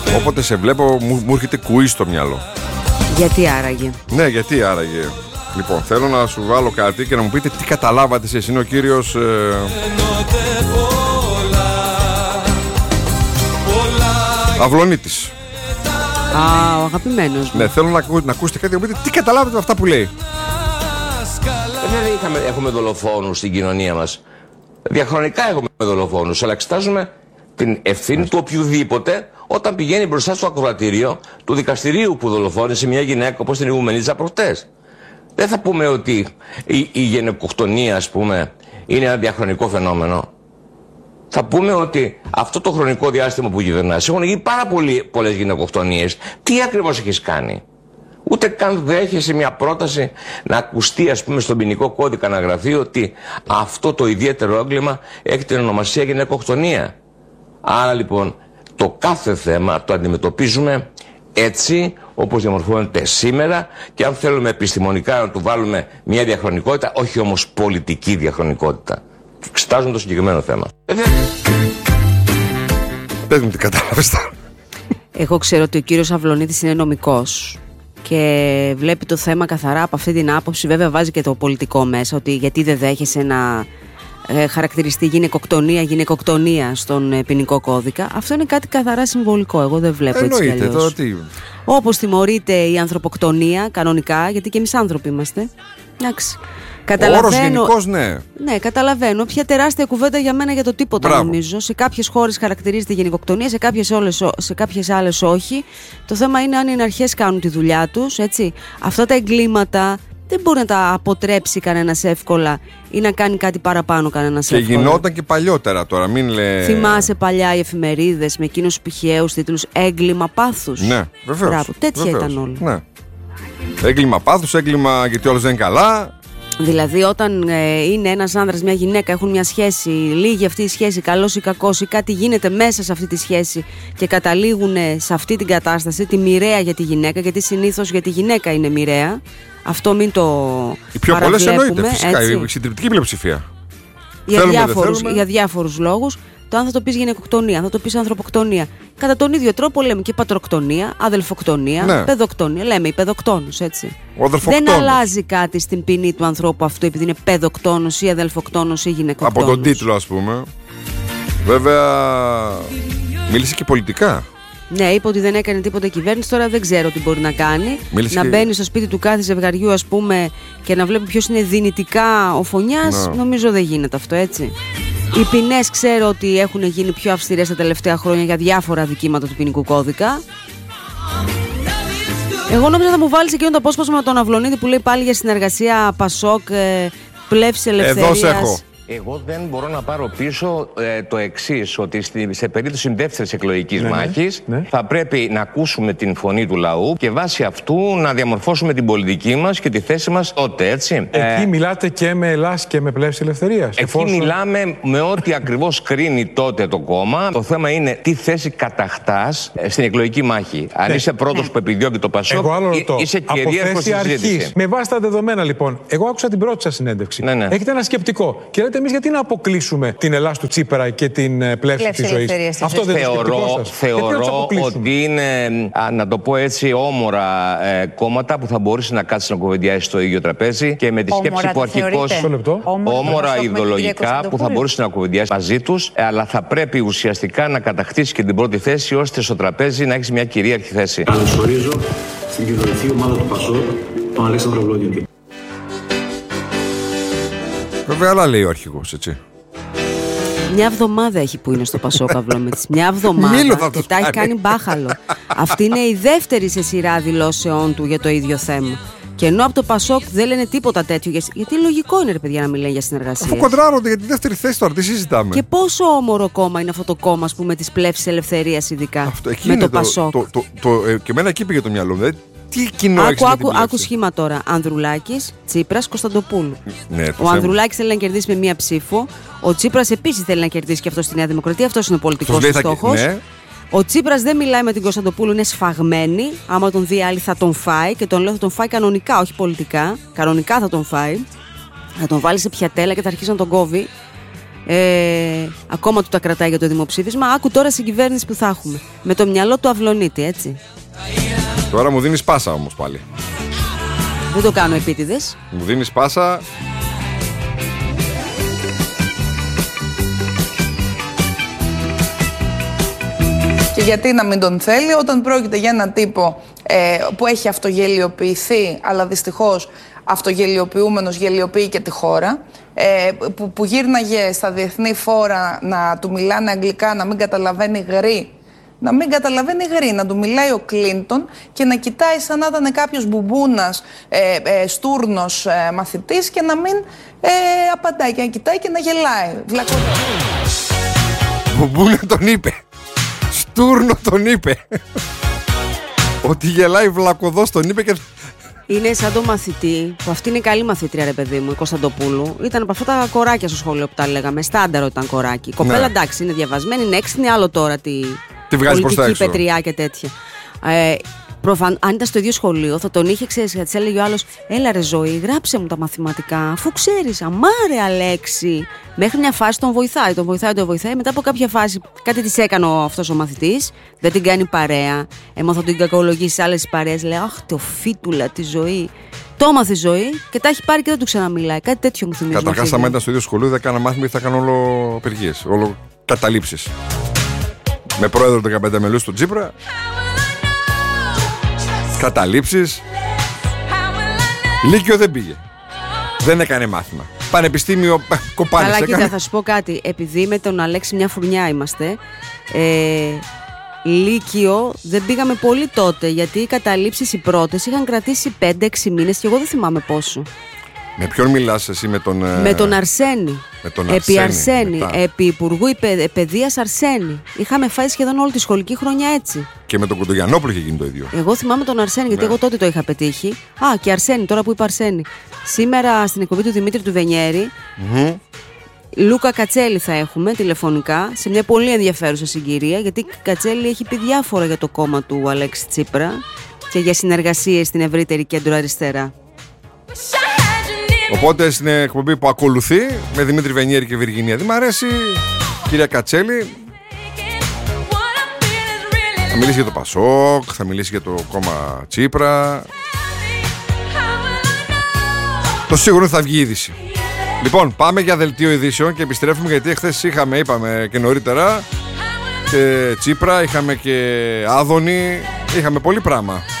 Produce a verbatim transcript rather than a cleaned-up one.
Όποτε σε βλέπω μου, μου έρχεται κουί στο μυαλό. Γιατί άραγε? Ναι, γιατί άραγε. Λοιπόν, θέλω να σου βάλω κάτι και να μου πείτε τι καταλάβατε εσείς. Είναι ο κύριος ε... Αυλωνίτης. Α, ο αγαπημένος μου. Ναι, θέλω να, να ακούσετε κάτι και να μου πείτε τι καταλάβατε με αυτά που λέει. Δεν είχαμε, έχουμε δολοφόνους στην κοινωνία μας. Διαχρονικά έχουμε δολοφόνους, αλλά εξετάζουμε την ευθύνη του οποιοδήποτε όταν πηγαίνει μπροστά στο ακροατήριο του δικαστηρίου που δολοφόνησε μια γυναίκα όπως την Ιγουμενίτσα προχτές. Δεν θα πούμε ότι η, η γενικοκτονία, ας πούμε, είναι ένα διαχρονικό φαινόμενο. Θα πούμε ότι αυτό το χρονικό διάστημα που κυβερνάς έχουν γίνει πάρα πολλές γυναικοκτονίες. Τι ακριβώς έχεις κάνει? Ούτε καν δέχεσαι μια πρόταση να ακουστεί, ας πούμε, στον ποινικό κώδικα να γραφεί ότι αυτό το ιδιαίτερο έγκλημα έχει την ονομασία γυναικοκτονία. Άρα λοιπόν το κάθε θέμα το αντιμετωπίζουμε έτσι όπως διαμορφώνεται σήμερα και αν θέλουμε επιστημονικά να του βάλουμε μια διαχρονικότητα, όχι όμως πολιτική διαχρονικότητα. Εξετάζουν το συγκεκριμένο θέμα. Πες μου τι κατάλαβες τώρα. Εγώ ξέρω ότι ο κύριος Αυλωνίτης είναι νομικός και βλέπει το θέμα καθαρά από αυτή την άποψη. Βέβαια βάζει και το πολιτικό μέσα, ότι γιατί δεν δέχεσαι να ε, χαρακτηριστεί γυναικοκτονία, γυναικοκτονία στον ε, ποινικό κώδικα. Αυτό είναι κάτι καθαρά συμβολικό. Εγώ δεν βλέπω έτσι κι αλλιώς. Τώρα, τι... Όπως τιμωρείται η ανθρωποκτονία κανονικά, γιατί και εμείς άνθρωποι είμαστε. Εντάξει. Ο όρος γενικός, ναι. Ναι, καταλαβαίνω. Ποια τεράστια κουβέντα για μένα για το τίποτα. Μπράβο. Νομίζω. Σε κάποιες χώρες χαρακτηρίζεται γενικοκτονία, σε κάποιες, όλες, σε κάποιες άλλες όχι. Το θέμα είναι αν οι αρχές κάνουν τη δουλειά τους. Έτσι. Αυτά τα εγκλήματα δεν μπορεί να τα αποτρέψει κανένας εύκολα ή να κάνει κάτι παραπάνω κανένας εύκολα. Και γινόταν και παλιότερα τώρα. Μην λέ... Θυμάσαι παλιά οι εφημερίδες με εκείνους πηχαίους τίτλους έγκλημα πάθους? Ναι, βεβαίως. Μπράβο, τέτοια βεβαίως. Ήταν όλοι. Ναι. Έγκλημα πάθους, έγκλημα γιατί όλος δεν είναι καλά. Δηλαδή όταν ε, είναι ένας άνδρας, μια γυναίκα, έχουν μια σχέση, λίγη αυτή η σχέση, καλός ή κακός, ή κάτι γίνεται μέσα σε αυτή τη σχέση και καταλήγουν σε αυτή την κατάσταση, τη μοιραία για τη γυναίκα, γιατί συνήθως για τη γυναίκα είναι μοιραία. Αυτό μην το οι πιο πολλές εννοείται, φυσικά, έτσι. Η συντριπτική πλειοψηφία. Για, θέλουμε, διάφορους, για διάφορους λόγους. Το αν θα το πεις γυναικοκτονία, αν θα το πεις ανθρωποκτονία. Κατά τον ίδιο τρόπο λέμε και πατροκτονία, αδελφοκτονία, ναι. παιδοκτονία. Λέμε η παιδοκτόνος, έτσι. Δεν αλλάζει κάτι στην ποινή του ανθρώπου αυτό επειδή είναι παιδοκτόνος ή αδελφοκτόνος ή γυναικοκτόνος. Από τον τίτλο, ας πούμε. Βέβαια, μίλησε και πολιτικά. Ναι, είπε ότι δεν έκανε τίποτα η κυβέρνηση. Τώρα δεν ξέρω τι μπορεί να κάνει. Μίλησε να και... μπαίνει στο σπίτι του κάθε ζευγαριού, ας πούμε, και να βλέπει ποιος είναι δυνητικά ο φωνιάς. No. Νομίζω δεν γίνεται αυτό, έτσι. Οι ποινές ξέρω ότι έχουν γίνει πιο αυστηρές τα τελευταία χρόνια για διάφορα δικήματα του ποινικού κώδικα. Εγώ νόμιζα θα μου βάλεις εκείνο το απόσπασμα με τον Αυλωνίτη που λέει πάλι για συνεργασία Πασόκ, πλεύση ελευθερίας. Εδώ σε έχω. Εγώ δεν μπορώ να πάρω πίσω ε, το εξής, ότι στη, σε περίπτωση δεύτερης εκλογικής ναι, μάχης ναι, ναι. θα πρέπει να ακούσουμε την φωνή του λαού και βάσει αυτού να διαμορφώσουμε την πολιτική μας και τη θέση μας τότε, έτσι. Εκεί ε, μιλάτε και με Ελλάς και με πλεύση ελευθερίας. Εκεί εφόσον... μιλάμε με ό,τι ακριβώς κρίνει τότε το κόμμα. Το θέμα είναι τι θέση καταχτάς στην εκλογική μάχη. Αν ναι. είσαι πρώτος ναι. που επιδιώκει το Πασόκ, είσαι κυρίαρχος στη συζήτηση. Με βάση τα δεδομένα λοιπόν, εγώ άκουσα την πρώτη σας συνέντευξη. Ναι, ναι. Έχετε ένα σκεπτικό. Και λέτε εμείς γιατί να αποκλείσουμε την Ελλάς του Τσίπρα και την πλεύση της ζωής. Αυτό δεν θεωρώ, είναι σας. Θεωρώ ότι είναι, α, να το πω έτσι, όμορα ε, κόμματα που θα μπορούσε να κάτσει να κουβεντιάσει στο ίδιο τραπέζι και με τη σκέψη όμορα, που αρχικώς. Όμορα, όμορα ιδεολογικά που θα μπορούσε να κουβεντιάσει μαζί τους, ε, αλλά θα πρέπει ουσιαστικά να κατακτήσει και την πρώτη θέση ώστε στο τραπέζι να έχει μια κυρίαρχη θέση. Καλωσορίζω στην κοινωνική ομάδα του Πασόκ, τον Αλέξανδρο Αυλωνίτη. Βέβαια, άλλα λέει ο αρχηγός, έτσι. Μια εβδομάδα έχει που είναι στο Πασόκ Αυλωνίτης. Μια εβδομάδα και τα έχει κάνει μπάχαλο. Αυτή είναι η δεύτερη σε σειρά δηλώσεών του για το ίδιο θέμα. Και ενώ από το Πασόκ δεν λένε τίποτα τέτοιο, γιατί λογικό είναι ρε παιδιά να μιλάνε για συνεργασία. Αφού κοντράρονται για τη δεύτερη θέση τώρα, τι συζητάμε. Και πόσο όμορο κόμμα είναι αυτό το κόμμα, ας πούμε, της πλεύσης ελευθερίας, ειδικά αυτό, με το, το Πασόκ. Το, το, το, το, ε, και εμένα εκεί πήγε το μυαλό μου. Δηλαδή, τι κοινό άκου, έχεις άκου, άκου σχήμα τώρα. Ανδρουλάκης, Τσίπρας, Κωνσταντοπούλου. Ναι, ο Ανδρουλάκης θέλει να κερδίσει με μία ψήφο. Ο Τσίπρας επίσης θέλει να κερδίσει και αυτό στη Νέα Δημοκρατία. Αυτός είναι ο πολιτικός του στόχος. Ναι. Ο Τσίπρας δεν μιλάει με την Κωνσταντοπούλου, είναι σφαγμένη. Άμα τον δει άλλη θα τον φάει. Και τον λέω θα τον φάει κανονικά, όχι πολιτικά. Κανονικά θα τον φάει. Θα τον βάλει σε πιατέλα και θα αρχίσει να τον κόβει. Ε, ακόμα του τα κρατάει για το δημοψήφισμα. Άκου τώρα στην κυβέρνηση που θα έχουμε. Με το μυαλό του αυλονίτη, έτσι. Τώρα μου δίνεις πάσα όμως πάλι. Δεν το κάνω επίτηδες. Μου δίνεις πάσα. Και γιατί να μην τον θέλει όταν πρόκειται για έναν τύπο ε, που έχει αυτογελιοποιηθεί, αλλά δυστυχώς αυτογελιοποιούμενος γελιοποιεί και τη χώρα, ε, που, που γύρναγε στα διεθνή φόρα να του μιλάνε αγγλικά, να μην καταλαβαίνει γρή, να μην καταλαβαίνει γρή, να του μιλάει ο Κλίντον και να κοιτάει σαν να ήταν κάποιος μπουμπούνας, ε, ε, στούρνος ε, μαθητής και να μην ε, απαντάει και να κοιτάει και να γελάει. Βλακό... Μπουμπούνα τον είπε. Στούρνο τον είπε. Ότι γελάει βλακωδός τον είπε και... Είναι σαν το μαθητή, που αυτή είναι η καλή μαθήτρια, ρε παιδί μου, η Κωνσταντοπούλου. Ήταν από αυτά τα κοράκια στο σχολείο που τα λέγαμε. Στάνταρο ήταν κοράκι. Η κοπέλα, ναι, εντάξει, είναι διαβασμένη, είναι έξυπνη, άλλο τώρα τη, τη πολιτική πετριά και τέτοια. Ε, προφαν... Αν ήταν στο ίδιο σχολείο, θα τον είχε, ξέρει, θα τη έλεγε ο άλλο: έλα ρε Ζωή, γράψε μου τα μαθηματικά, αφού ξέρει, αμάρε Αλέξη. Μέχρι μια φάση τον βοηθάει, τον βοηθάει, τον βοηθάει. Μετά από κάποια φάση, κάτι τη έκανε αυτό ο μαθητή, δεν την κάνει παρέα. Έμαθα την κακολογήσει σε άλλε παρέε. Λέει: αχ, το φίτουλα τη Ζωή. Το έμαθε η Ζωή και τα έχει πάρει και δεν του ξαναμιλάει. Κάτι τέτοιο μου θυμίζει. Καταρχάς, άμα ήταν στο ίδιο σχολείο, δεν κάνα μάθημα γιατί θα κάνω όλο απεργίες, όλο καταλήψεις. Με πρόεδρο δεκαπέντε μελούς του Τσίπρα. Καταλήψεις. Λύκειο δεν πήγε. Δεν έκανε μάθημα. Πανεπιστήμιο κοπάνης. Αλλά κοίτα, θα σου πω κάτι. Επειδή με τον Αλέξη μια φουρνιά είμαστε, ε, Λύκειο δεν πήγαμε πολύ τότε. Γιατί οι καταλήψεις οι πρώτες είχαν κρατήσει πέντε έξι μήνες και εγώ δεν θυμάμαι πόσο. Με ποιον μιλάς εσύ, με τον... Με τον Αρσένη. Με τον επί Αρσένη, Αρσένη. μετά. Επί Υπουργού Παιδείας Αρσένη. Είχαμε φάει σχεδόν όλη τη σχολική χρονιά έτσι. Και με τον Κοντογιαννόπουλο είχε γίνει το ίδιο. Εγώ θυμάμαι τον Αρσένη, γιατί, ναι, εγώ τότε το είχα πετύχει. Α, και Αρσένη, τώρα που είπα Αρσένη. Σήμερα στην εκπομπή του Δημήτρη του Βενιέρη, mm-hmm. Λούκα Κατσέλη θα έχουμε τηλεφωνικά, σε μια πολύ ενδιαφέρουσα συγκυρία, γιατί Κατσέλη έχει πει διάφορα για το κόμμα του Αλέξη Τσίπρα και για συνεργασίες στην ευρύτερη κέντρο αριστερά. Οπότε στην εκπομπή που ακολουθεί, με Δημήτρη Βενιέρη και Βιργινία, δεν μ' αρέσει, κυρία Κατσέλη, θα μιλήσει για το Πασόκ, θα μιλήσει για το κόμμα Τσίπρα. Το σίγουρο θα βγει είδηση. Λοιπόν, πάμε για δελτίο ειδήσεων και επιστρέφουμε, γιατί εχθές είχαμε, είπαμε και νωρίτερα, και Τσίπρα, είχαμε και Άδωνη, είχαμε πολύ πράγμα.